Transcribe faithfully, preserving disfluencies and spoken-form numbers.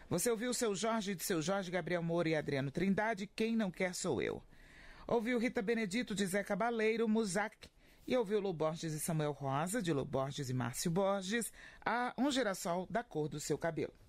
Você ouviu o Seu Jorge de Seu Jorge, Gabriel Moura e Adriano Trindade, Quem Não Quer Sou Eu. Ouviu Rita Benedito de Zé Cabaleiro, Musac. E ouviu Lu Borges e Samuel Rosa, de Lu Borges e Márcio Borges, a Um Girassol da Cor do Seu Cabelo.